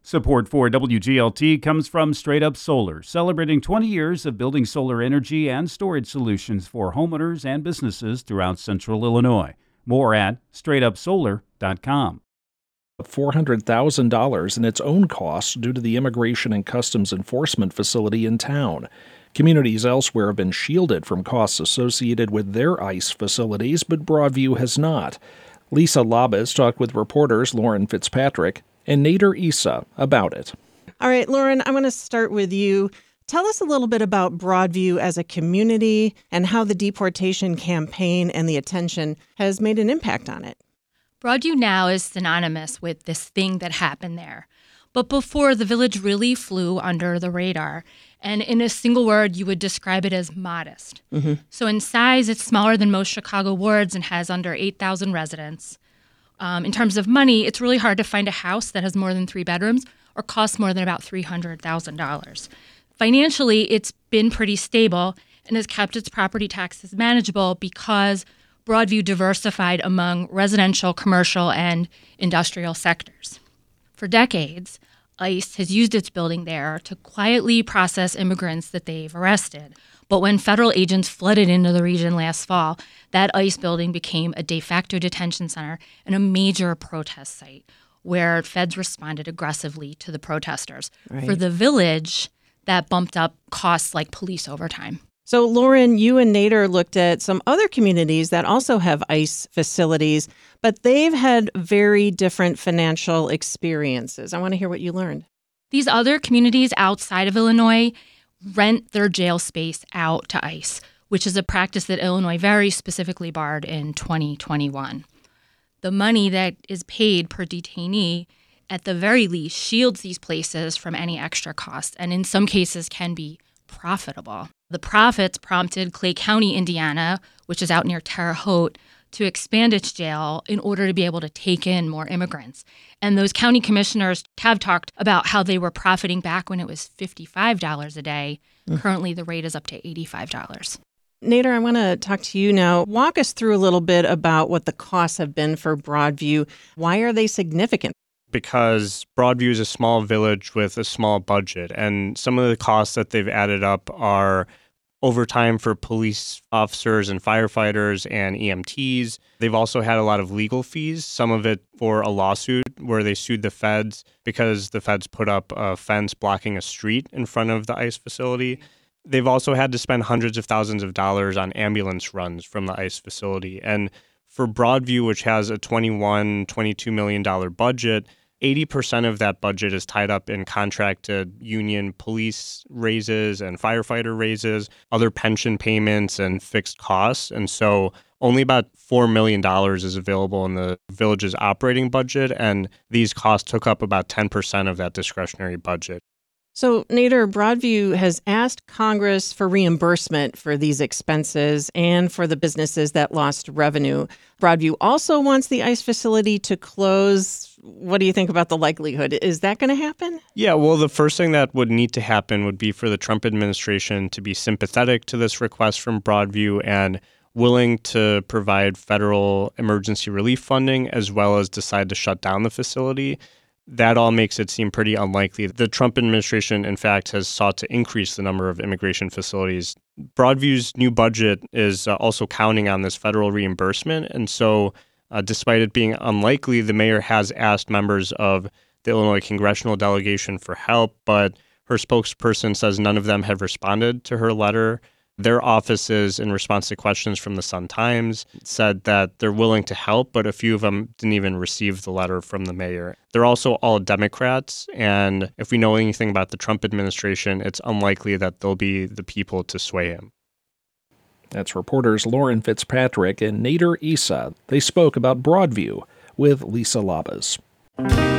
Support for WGLT comes from Straight Up Solar, celebrating 20 years of building solar energy and storage solutions for homeowners and businesses throughout central Illinois. More at straightupsolar.com. $400,000 in its own costs due to the Immigration and Customs Enforcement facility in town. Communities elsewhere have been shielded from costs associated with their ICE facilities, but Broadview has not. Lisa Labas talked with reporters Lauren Fitzpatrick and Nader Issa about it. All right, Lauren, I want to start with you. Tell us a little bit about Broadview as a community and how the deportation campaign and the attention has made an impact on it. Broadview now is synonymous with this thing that happened there. But before, the village really flew under the radar. And in a single word, you would describe it as modest. Mm-hmm. So in size, it's smaller than most Chicago wards and has under 8,000 residents. In terms of money, it's really hard to find a house that has more than 3 bedrooms or costs more than about $300,000. Financially, it's been pretty stable and has kept its property taxes manageable because Broadview diversified among residential, commercial, and industrial sectors. For decades, ICE has used its building there to quietly process immigrants that they've arrested. But when federal agents flooded into the region last fall, that ICE building became a de facto detention center and a major protest site where feds responded aggressively to the protesters. Right. For the village, that bumped up costs like police overtime. So, Lauren, you and Nader looked at some other communities that also have ICE facilities, but they've had very different financial experiences. I want to hear what you learned. These other communities outside of Illinois rent their jail space out to ICE, which is a practice that Illinois very specifically barred in 2021. The money that is paid per detainee, at the very least, shields these places from any extra cost, and in some cases can be profitable. The profits prompted Clay County, Indiana, which is out near Terre Haute, to expand its jail in order to be able to take in more immigrants. And those county commissioners have talked about how they were profiting back when it was $55 a day. Currently, the rate is up to $85. Nader, I want to talk to you now. Walk us through a little bit about what the costs have been for Broadview. Why are they significant? Because Broadview is a small village with a small budget, and some of the costs that they've added up are overtime for police officers and firefighters and EMTs. They've also had a lot of legal fees, some of it for a lawsuit where they sued the feds because the feds put up a fence blocking a street in front of the ICE facility. They've also had to spend hundreds of thousands of dollars on ambulance runs from the ICE facility. And for Broadview, which has a $22 million budget, 80% of that budget is tied up in contracted union police raises and firefighter raises, other pension payments and fixed costs. And so only about $4 million is available in the village's operating budget, and these costs took up about 10% of that discretionary budget. So, Nader, Broadview has asked Congress for reimbursement for these expenses and for the businesses that lost revenue. Broadview also wants the ICE facility to close. What do you think about the likelihood? Is that going to happen? Yeah, well, the first thing that would need to happen would be for the Trump administration to be sympathetic to this request from Broadview and willing to provide federal emergency relief funding as well as decide to shut down the facility. That all makes it seem pretty unlikely. The Trump administration, in fact, has sought to increase the number of immigration facilities. Broadview's new budget is also counting on this federal reimbursement. And so despite it being unlikely, the mayor has asked members of the Illinois congressional delegation for help, but her spokesperson says none of them have responded to her letter. Their offices, in response to questions from the Sun-Times, said that they're willing to help, but a few of them didn't even receive the letter from the mayor. They're also all Democrats, and if we know anything about the Trump administration, it's unlikely that they'll be the people to sway him. That's reporters Lauren Fitzpatrick and Nader Issa. They spoke about Broadview with Lisa Labas.